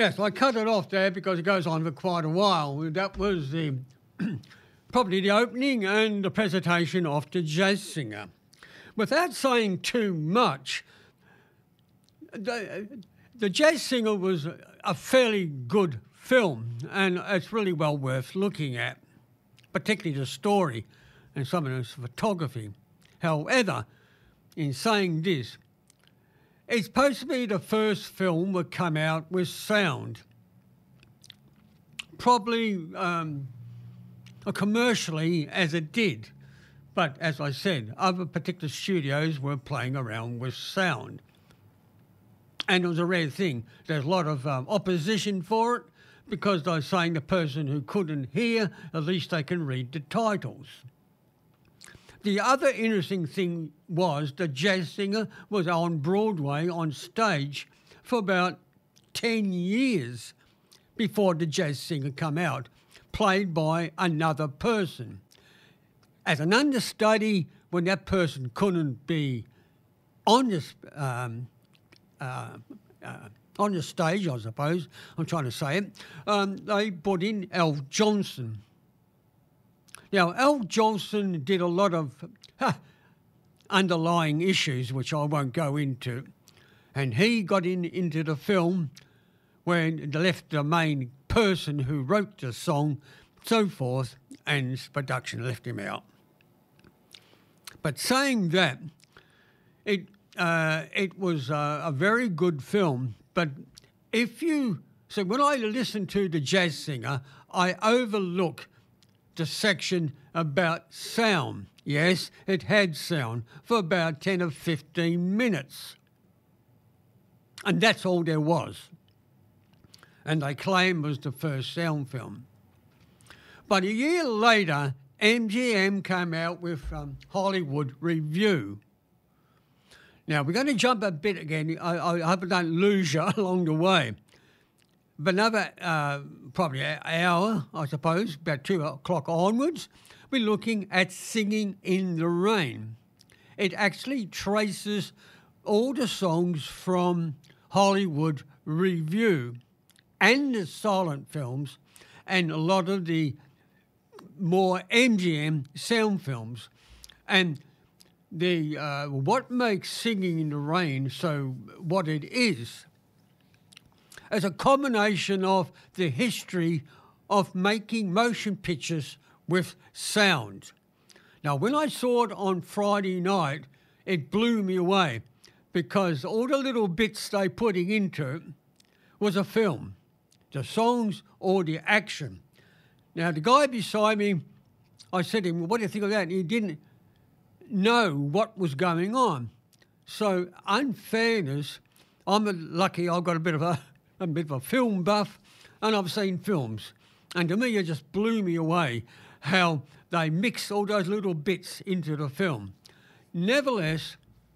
Yes, I cut it off there because it goes on for quite a while. That was the probably the opening and the presentation of the jazz singer. Without saying too much, the Jazz Singer was a fairly good film, and it's really well worth looking at, particularly the story and some of the photography. However, in saying this, it's supposed to be the first film that come out with sound. Probably commercially as it did. But as I said, other particular studios were playing around with sound. And it was a rare thing. There's a lot of opposition for it because they're saying the person who couldn't hear, at least they can read the titles. The other interesting thing was the Jazz Singer was on Broadway on stage for about 10 years before the Jazz Singer come out, played by another person. As an understudy, when that person couldn't be on the stage, I suppose, I'm trying to say it, they brought in Al Johnson. Now, Al Johnson did a lot of underlying issues, which I won't go into, and he got into the film when they left the main person who wrote the song, so forth, and his production left him out. But saying that, it was a very good film, but so when I listen to the Jazz Singer, I overlook the section about sound. Yes, it had sound for about 10 or 15 minutes. And that's all there was. And they claim it was the first sound film. But a year later, MGM came out with Hollywood Review. Now, we're going to jump a bit again. I hope I don't lose you along the way. But another, probably an hour, I suppose, about 2 o'clock onwards, we're looking at Singing in the Rain. It actually traces all the songs from Hollywood Review and the silent films and a lot of the more MGM sound films. And the what makes Singing in the Rain so what it is a combination of the history of making motion pictures with sound. Now, when I saw it on Friday night, it blew me away because all the little bits they putting into it was a film, the songs or the action. Now, the guy beside me, I said to him, well, what do you think of that? And he didn't know what was going on. So, unfairness, I'm lucky I've got a bit of a film buff, and I've seen films. And to me, it just blew me away how they mix all those little bits into the film. Nevertheless,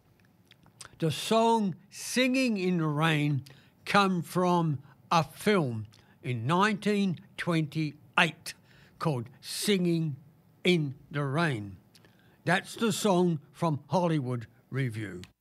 the song Singing in the Rain come from a film in 1928 called Singing in the Rain. That's the song from Hollywood Review.